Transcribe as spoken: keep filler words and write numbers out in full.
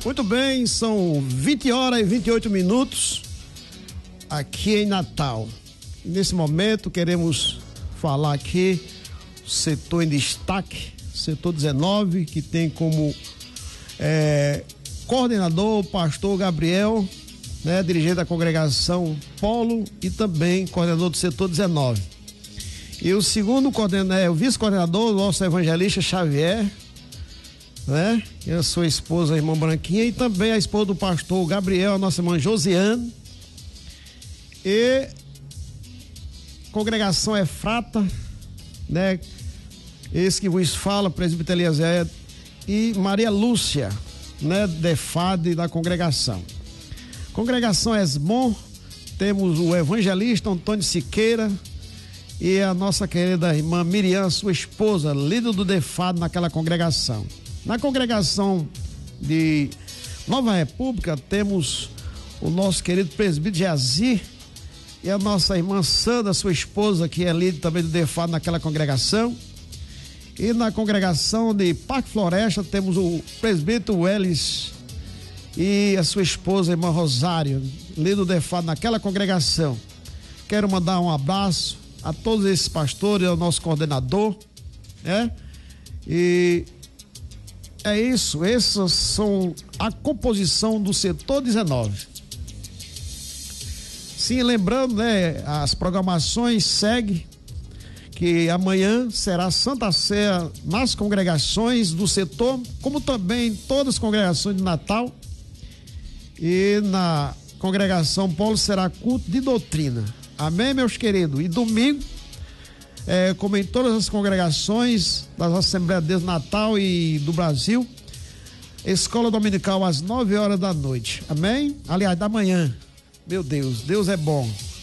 Muito bem, são vinte horas e vinte e oito minutos aqui em Natal. Nesse momento queremos falar aqui o setor em destaque, setor dezenove, que tem como é, coordenador o pastor Gabriel, né, dirigente da congregação Polo e também coordenador do setor dezenove. E o segundo coordenador, é, o vice-coordenador, o nosso evangelista Xavier, né? E a sua esposa, a irmã Branquinha, e também a esposa do pastor Gabriel, a nossa irmã Josiane. E congregação Efrata, né? Esse que vos fala, presbítero Eliezer, e Maria Lúcia, né? Defade da congregação. Congregação Esbom, temos o evangelista Antônio Siqueira e a nossa querida irmã Miriam, sua esposa, líder do Defado naquela congregação. Na congregação de Nova República, temos o nosso querido presbítero Jazir e a nossa irmã Sandra, sua esposa, que é líder também do Defado naquela congregação. E na congregação de Parque Floresta, temos o presbítero Welles e a sua esposa, a irmã Rosário, líder do Defado naquela congregação. Quero mandar um abraço a todos esses pastores, ao nosso coordenador, né? E é isso, essas são a composição do setor dezenove. Sim, lembrando, né, as programações seguem, que amanhã será Santa Ceia nas congregações do setor, como também todas as congregações de Natal. E na congregação Paulo será culto de doutrina. Amém, meus queridos? E domingo, É, como em todas as congregações das Assembleias de Deus Natal e do Brasil, escola dominical às nove horas da noite. Amém? Aliás, da manhã. Meu Deus, Deus é bom.